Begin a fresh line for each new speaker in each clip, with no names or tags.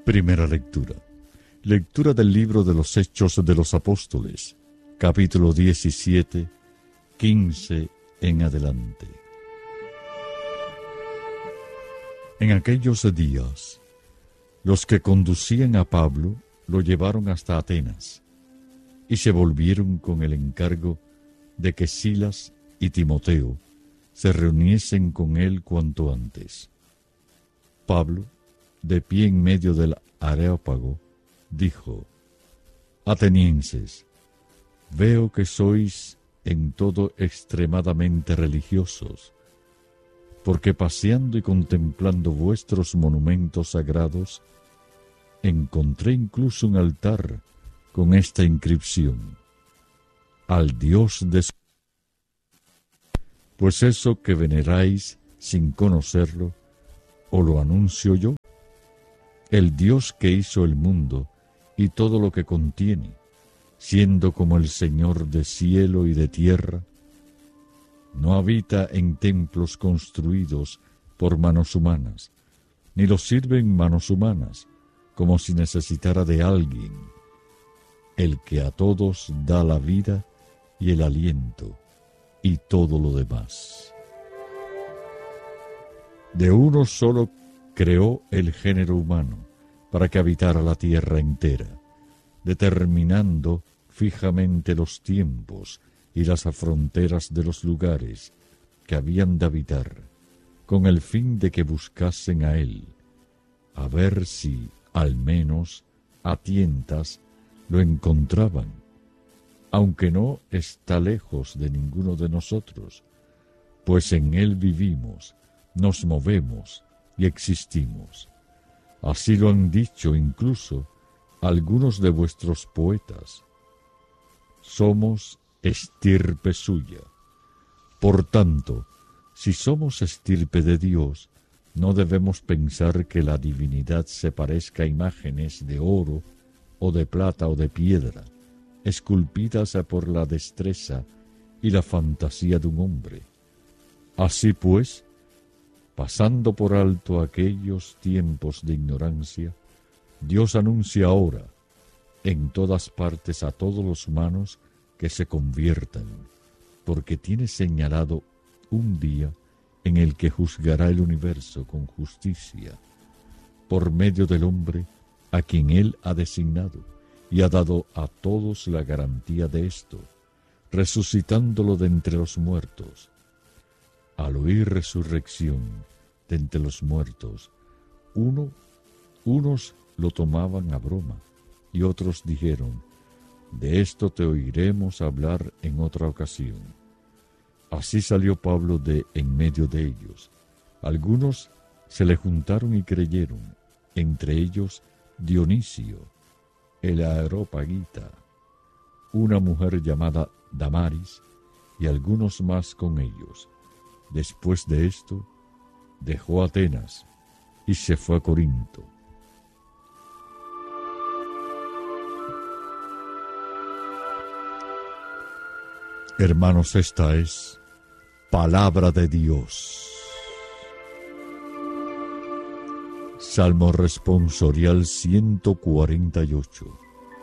Primera lectura. Lectura del libro de los Hechos de los Apóstoles, capítulo 17, 15 en adelante. En aquellos días, los que conducían a Pablo lo llevaron hasta Atenas y se volvieron con el encargo de que Silas y Timoteo se reuniesen con él cuanto antes. Pablo, de pie en medio del Areópago, dijo: Atenienses, veo que sois en todo extremadamente religiosos, porque paseando y contemplando vuestros monumentos sagrados, encontré incluso un altar con esta inscripción: al Dios de su... Pues eso que veneráis sin conocerlo, os lo anuncio yo. El Dios que hizo el mundo y todo lo que contiene, siendo como el Señor de cielo y de tierra, no habita en templos construidos por manos humanas, ni los sirven manos humanas, como si necesitara de alguien, el que a todos da la vida y el aliento y todo lo demás. De uno solo creó el género humano para que habitara la tierra entera, determinando fijamente los tiempos y las fronteras de los lugares que habían de habitar, con el fin de que buscasen a él, a ver si, al menos, a tientas, lo encontraban, aunque no está lejos de ninguno de nosotros, pues en él vivimos, nos movemos y existimos. Así lo han dicho incluso algunos de vuestros poetas. Somos estirpe suya. Por tanto, si somos estirpe de Dios, no debemos pensar que la divinidad se parezca a imágenes de oro o de plata o de piedra, esculpidas por la destreza y la fantasía de un hombre. Así pues, pasando por alto aquellos tiempos de ignorancia, Dios anuncia ahora en todas partes a todos los humanos que se conviertan, porque tiene señalado un día en el que juzgará el universo con justicia, por medio del hombre a quien él ha designado, y ha dado a todos la garantía de esto, resucitándolo de entre los muertos. Al oír resurrección de entre los muertos, unos lo tomaban a broma, y otros dijeron: de esto te oiremos hablar en otra ocasión. Así salió Pablo de en medio de ellos. Algunos se le juntaron y creyeron, entre ellos Dionisio, el areopagita, una mujer llamada Damaris, y algunos más con ellos. Después de esto, dejó Atenas y se fue a Corinto. Hermanos, esta es palabra de Dios. Salmo responsorial 148.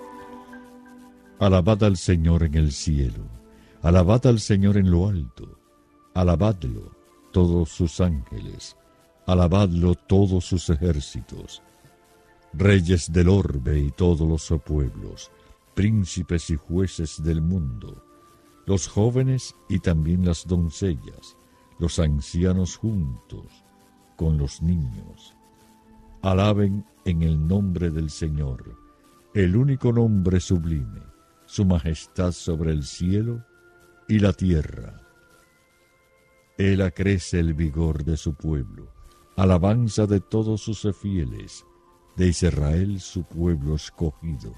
Alabad al Señor en el cielo, alabad al Señor en lo alto, alabadlo todos sus ángeles, alabadlo todos sus ejércitos, reyes del orbe y todos los pueblos, príncipes y jueces del mundo, los jóvenes y también las doncellas, los ancianos juntos con los niños. Alaben en el nombre del Señor, el único nombre sublime, su majestad sobre el cielo y la tierra. Él acrece el vigor de su pueblo, alabanza de todos sus fieles, de Israel su pueblo escogido.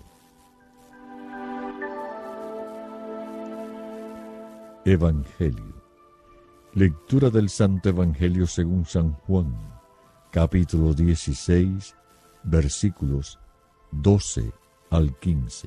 Evangelio. Lectura del Santo Evangelio según San Juan, capítulo 16, versículos 12 al 15.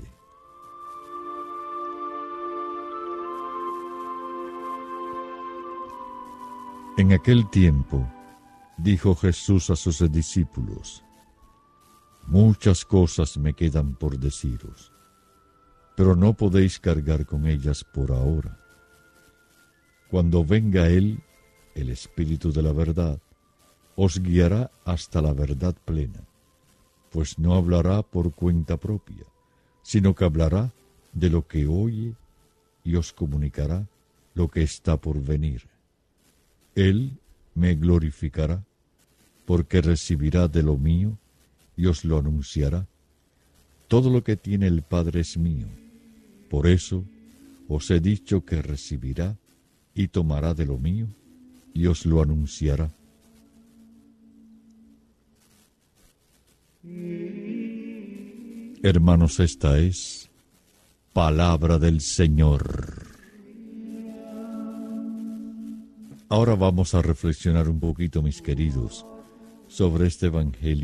En aquel tiempo dijo Jesús a sus discípulos: Muchas cosas me quedan por deciros, pero no podéis cargar con ellas por ahora. Cuando venga Él, el Espíritu de la verdad, os guiará hasta la verdad plena, pues no hablará por cuenta propia, sino que hablará de lo que oye y os comunicará lo que está por venir. Él me glorificará, porque recibirá de lo mío y os lo anunciará. Todo lo que tiene el Padre es mío. Por eso os he dicho que recibirá y tomará de lo mío y os lo anunciará. Hermanos, esta es palabra del Señor. Ahora vamos a reflexionar un poquito, mis queridos, sobre este evangelio